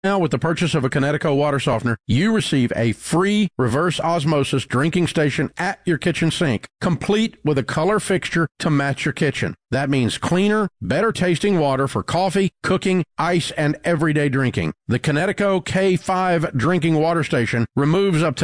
Now, with the purchase of a Kinetico water softener, you receive a free reverse osmosis drinking station at your kitchen sink, complete with a color fixture to match your kitchen. That means cleaner, better tasting water for coffee, cooking, ice, and everyday drinking. The Kinetico K5 drinking water station removes up to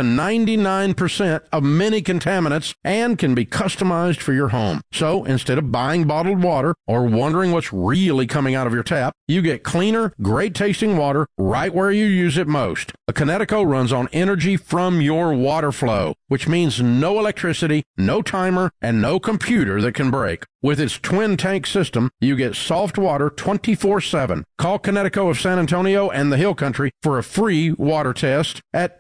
99% of many contaminants and can be customized for your home. So instead of buying bottled water or wondering what's really coming out of your tap, you get cleaner, great tasting water right where you use it most. A Kinetico runs on energy from your water flow, which means no electricity, no timer, and no computer that can break. With its twin tank system, you get soft water 24/7. Call Kinetico of San Antonio and the Hill Country for a free water test at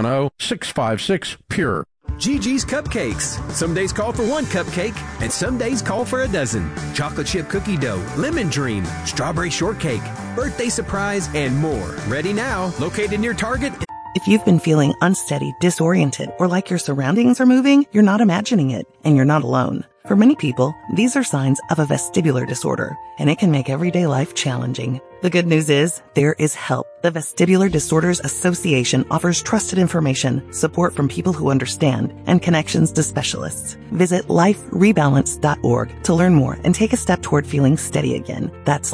210-656-PURE. Gigi's Cupcakes. Some days call for one cupcake, and some days call for a dozen. Chocolate chip cookie dough, lemon dream, strawberry shortcake, birthday surprise, and more. Ready now. Located near Target. If you've been feeling unsteady, disoriented, or like your surroundings are moving, you're not imagining it, and you're not alone. For many people, these are signs of a vestibular disorder, and it can make everyday life challenging. The good news is, there is help. The Vestibular Disorders Association offers trusted information, support from people who understand, and connections to specialists. Visit liferebalance.org to learn more and take a step toward feeling steady again. That's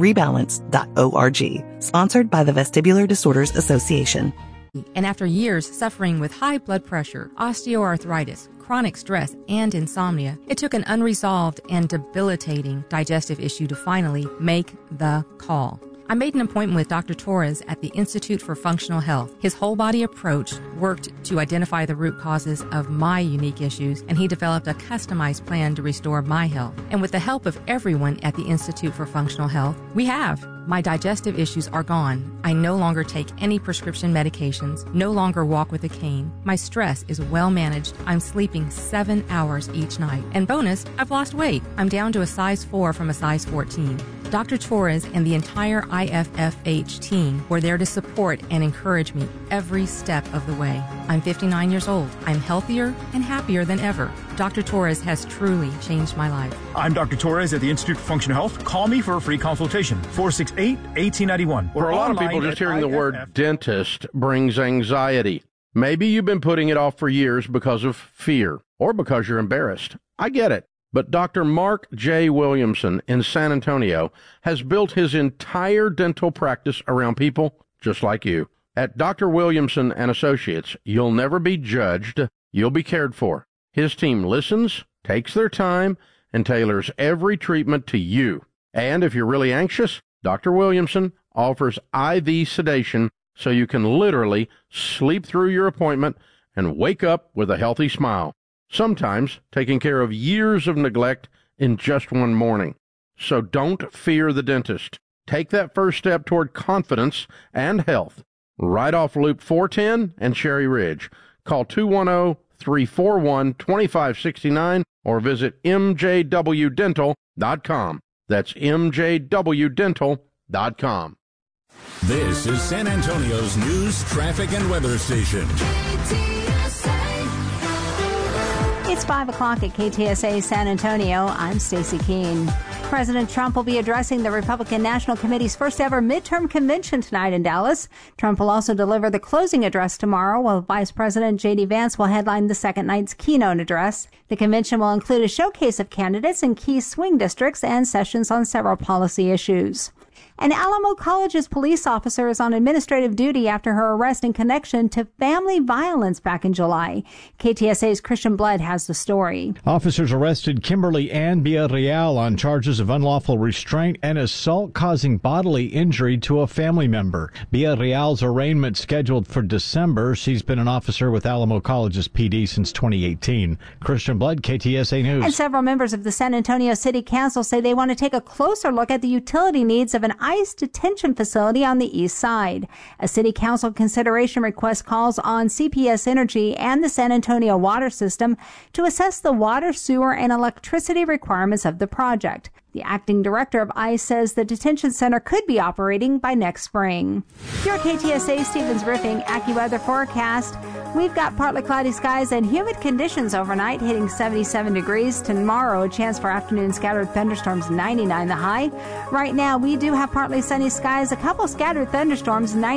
liferebalance.org. Sponsored by the Vestibular Disorders Association. And after years suffering with high blood pressure, osteoarthritis, chronic stress, and insomnia, it took an unresolved and debilitating digestive issue to finally make the call. I made an appointment with Dr. Torres at the Institute for Functional Health. His whole body approach worked to identify the root causes of my unique issues, and he developed a customized plan to restore my health. And with the help of everyone at the Institute for Functional Health, we have. My digestive issues are gone. I no longer take any prescription medications, no longer walk with a cane. My stress is well managed. I'm sleeping 7 hours each night. And bonus, I've lost weight. I'm down to a size 4 from a size 14. Dr. Torres and the entire IFFH team were there to support and encourage me every step of the way. I'm 59 years old. I'm healthier and happier than ever. Dr. Torres has truly changed my life. I'm Dr. Torres at the Institute for Functional Health. Call me for a free consultation. 468-1891. For a lot of people, just hearing the word dentist brings anxiety. Maybe you've been putting it off for years because of fear or because you're embarrassed. I get it. But Dr. Mark J. Williamson in San Antonio has built his entire dental practice around people just like you. At Dr. Williamson and Associates, you'll never be judged, you'll be cared for. His team listens, takes their time, and tailors every treatment to you. And if you're really anxious, Dr. Williamson offers IV sedation so you can literally sleep through your appointment and wake up with a healthy smile. Sometimes taking care of years of neglect in just one morning. So don't fear the dentist. Take that first step toward confidence and health. Right off Loop 410 and Cherry Ridge. Call 210-341-2569 or visit mjwdental.com. That's mjwdental.com. This is San Antonio's news, traffic, and weather station. It's 5 o'clock at KTSA San Antonio. I'm Stacey Keene. President Trump will be addressing the Republican National Committee's first ever midterm convention tonight in Dallas. Trump will also deliver the closing address tomorrow, while Vice President J.D. Vance will headline the second night's keynote address. The convention will include a showcase of candidates in key swing districts and sessions on several policy issues. An Alamo College's police officer is on administrative duty after her arrest in connection to family violence back in July. KTSA's Christian Blood has the story. Officers arrested Kimberly Ann Villarreal on charges of unlawful restraint and assault causing bodily injury to a family member. Villarreal's arraignment scheduled for December. She's been an officer with Alamo College's PD since 2018. Christian Blood, KTSA News. And several members of the San Antonio City Council say they want to take a closer look at the utility needs of an ICE detention facility on the east side. A city council consideration request calls on CPS Energy and the San Antonio water system to assess the water, sewer, and electricity requirements of the project. The acting director of ICE says the detention center could be operating by next spring. Here at KTSA Stevens Roofing AccuWeather forecast, we've got partly cloudy skies and humid conditions overnight, hitting 77 degrees. Tomorrow, a chance for afternoon scattered thunderstorms, 99 the high. Right now, we do have partly sunny skies, a couple scattered thunderstorms, 90.